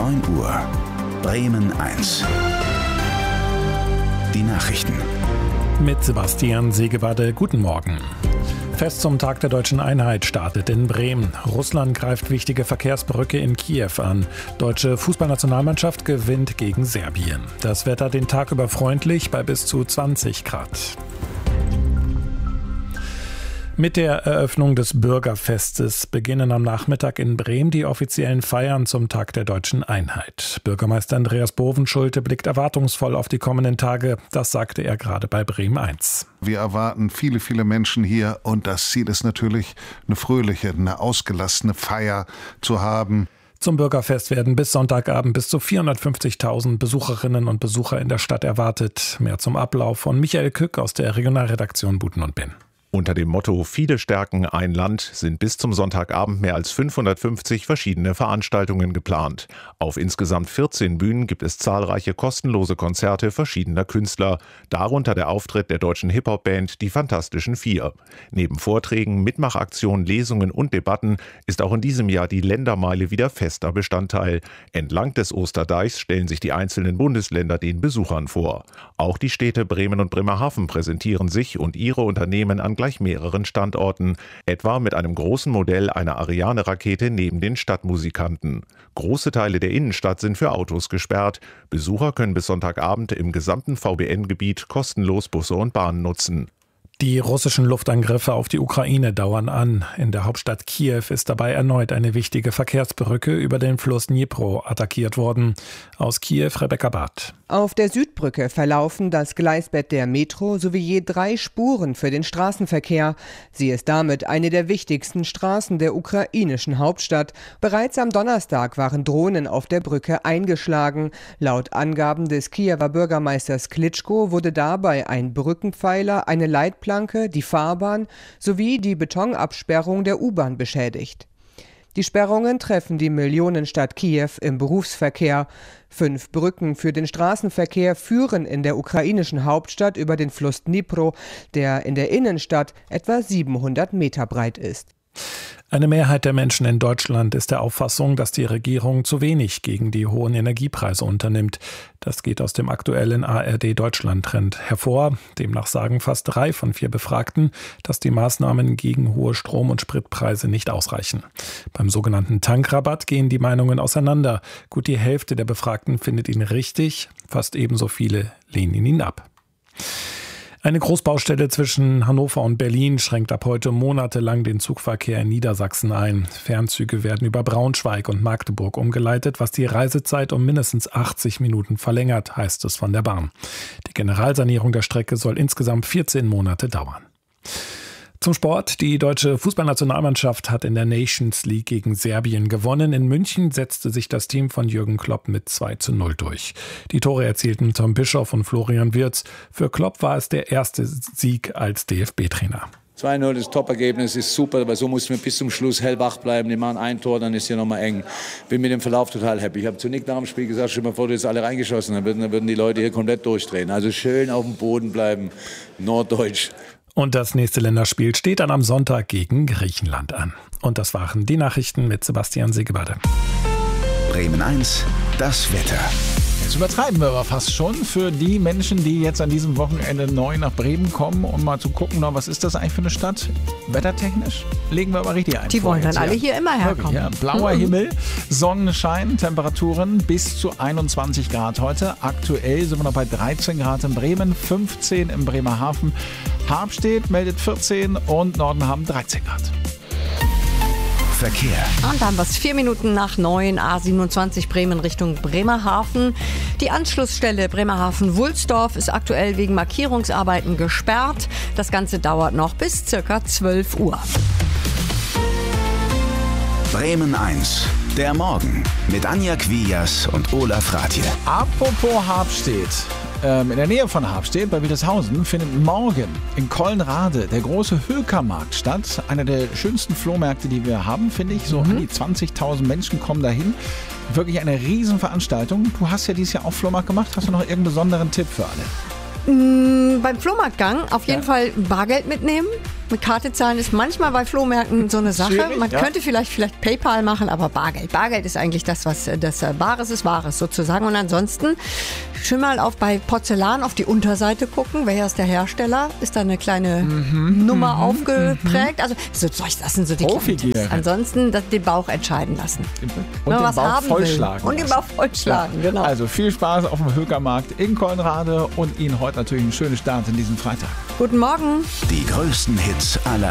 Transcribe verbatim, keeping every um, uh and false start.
neun Uhr. Bremen eins. Die Nachrichten. Mit Sebastian Segewade, guten Morgen. Fest zum Tag der Deutschen Einheit startet in Bremen. Russland greift wichtige Verkehrsbrücke in Kiew an. Deutsche Fußballnationalmannschaft gewinnt gegen Serbien. Das Wetter den Tag über freundlich bei bis zu zwanzig Grad. Mit der Eröffnung des Bürgerfestes beginnen am Nachmittag in Bremen die offiziellen Feiern zum Tag der Deutschen Einheit. Bürgermeister Andreas Bovenschulte blickt erwartungsvoll auf die kommenden Tage. Das sagte er gerade bei Bremen eins. Wir erwarten viele, viele Menschen hier und das Ziel ist natürlich, eine fröhliche, eine ausgelassene Feier zu haben. Zum Bürgerfest werden bis Sonntagabend bis zu vierhundertfünfzigtausend Besucherinnen und Besucher in der Stadt erwartet. Mehr zum Ablauf von Michael Kück aus der Regionalredaktion Buten und Benn. Unter dem Motto Viele stärken ein Land sind bis zum Sonntagabend mehr als fünfhundertfünfzig verschiedene Veranstaltungen geplant. Auf insgesamt vierzehn Bühnen gibt es zahlreiche kostenlose Konzerte verschiedener Künstler, darunter der Auftritt der deutschen Hip-Hop-Band Die Fantastischen Vier. Neben Vorträgen, Mitmachaktionen, Lesungen und Debatten ist auch in diesem Jahr die Ländermeile wieder fester Bestandteil. Entlang des Osterdeichs stellen sich die einzelnen Bundesländer den Besuchern vor. Auch die Städte Bremen und Bremerhaven präsentieren sich und ihre Unternehmen an gleich mehreren Standorten, etwa mit einem großen Modell einer Ariane-Rakete neben den Stadtmusikanten. Große Teile der Innenstadt sind für Autos gesperrt. Besucher können bis Sonntagabend im gesamten V B N-Gebiet kostenlos Busse und Bahnen nutzen. Die russischen Luftangriffe auf die Ukraine dauern an. In der Hauptstadt Kiew ist dabei erneut eine wichtige Verkehrsbrücke über den Fluss Dnipro attackiert worden. Aus Kiew Rebecca Barth. Auf der Südbrücke verlaufen das Gleisbett der Metro sowie je drei Spuren für den Straßenverkehr. Sie ist damit eine der wichtigsten Straßen der ukrainischen Hauptstadt. Bereits am Donnerstag waren Drohnen auf der Brücke eingeschlagen. Laut Angaben des Kiewer Bürgermeisters Klitschko wurde dabei ein Brückenpfeiler, eine Leitplanke, die Fahrbahn sowie die Betonabsperrung der U-Bahn beschädigt. Die Sperrungen treffen die Millionenstadt Kiew im Berufsverkehr. Fünf Brücken für den Straßenverkehr führen in der ukrainischen Hauptstadt über den Fluss Dnipro, der in der Innenstadt etwa siebenhundert Meter breit ist. Eine Mehrheit der Menschen in Deutschland ist der Auffassung, dass die Regierung zu wenig gegen die hohen Energiepreise unternimmt. Das geht aus dem aktuellen A R D-Deutschland-Trend hervor. Demnach sagen fast drei von vier Befragten, dass die Maßnahmen gegen hohe Strom- und Spritpreise nicht ausreichen. Beim sogenannten Tankrabatt gehen die Meinungen auseinander. Gut die Hälfte der Befragten findet ihn richtig, fast ebenso viele lehnen ihn ab. Eine Großbaustelle zwischen Hannover und Berlin schränkt ab heute monatelang den Zugverkehr in Niedersachsen ein. Fernzüge werden über Braunschweig und Magdeburg umgeleitet, was die Reisezeit um mindestens achtzig Minuten verlängert, heißt es von der Bahn. Die Generalsanierung der Strecke soll insgesamt vierzehn Monate dauern. Zum Sport. Die deutsche Fußballnationalmannschaft hat in der Nations League gegen Serbien gewonnen. In München setzte sich das Team von Jürgen Klopp mit zwei zu null durch. Die Tore erzielten Tom Bischoff und Florian Wirtz. Für Klopp war es der erste Sieg als D F B-Trainer. zwei null, das Top-Ergebnis ist super, weil so mussten wir bis zum Schluss hellwach bleiben. Die machen ein Tor, dann ist hier nochmal eng. Bin mit dem Verlauf total happy. Ich habe zu Nick nach dem Spiel gesagt, stell dir mal vor, du hättest alle reingeschossen, dann würden, dann würden die Leute hier komplett durchdrehen. Also schön auf dem Boden bleiben, norddeutsch. Und das nächste Länderspiel steht dann am Sonntag gegen Griechenland an. Und das waren die Nachrichten mit Sebastian Segewade. Bremen eins, das Wetter. Jetzt übertreiben wir aber fast schon für die Menschen, die jetzt an diesem Wochenende neu nach Bremen kommen, um mal zu gucken, na, was ist das eigentlich für eine Stadt? Wettertechnisch legen wir aber richtig ein. Die wollen dann alle hier immer herkommen. Ja, blauer Himmel, Sonnenschein, Temperaturen bis zu einundzwanzig Grad heute. Aktuell sind wir noch bei dreizehn Grad in Bremen, fünfzehn in Bremerhaven. Harpstedt meldet vierzehn und Nordenham dreizehn Grad. Verkehr. Und dann was vier Minuten nach neun, A siebenundzwanzig Bremen Richtung Bremerhaven. Die Anschlussstelle Bremerhaven-Wulsdorf ist aktuell wegen Markierungsarbeiten gesperrt. Das Ganze dauert noch bis circa zwölf Uhr. Bremen eins, der Morgen mit Anja Quias und Olaf Rathje. Apropos Harpstedt. Ähm, in der Nähe von Harpstedt bei Wittershausen findet morgen in Kolnrade der große Hökermarkt statt. Einer der schönsten Flohmärkte, die wir haben, finde ich. So mhm. an die zwanzigtausend Menschen kommen dahin. Wirklich eine Riesenveranstaltung. Du hast ja dieses Jahr auch Flohmarkt gemacht. Hast du noch irgendeinen besonderen Tipp für alle? Mm, beim Flohmarktgang auf jeden ja. Fall Bargeld mitnehmen. Mit Karte zahlen ist manchmal bei Flohmärkten so eine Sache. Schwierig, Man ja. könnte vielleicht, vielleicht PayPal machen, aber Bargeld. Bargeld ist eigentlich das, was das Bares ist Wahres sozusagen. Und ansonsten schön mal auf bei Porzellan auf die Unterseite gucken. Welcher ist der Hersteller? Ist da eine kleine Mhm, Nummer mhm, aufgeprägt? Mhm. Also so, das sind so die kleinen Profi-Gier. Tipps. Ansonsten das, den Bauch entscheiden lassen. Und Wenn man den was Bauch haben vollschlagen. will. Und den lassen. Bauch vollschlagen, Ja. genau. Also viel Spaß auf dem Hökermarkt in Kolnrade und Ihnen heute natürlich einen schönen Start in diesen Freitag. Guten Morgen. Die größten Hits aller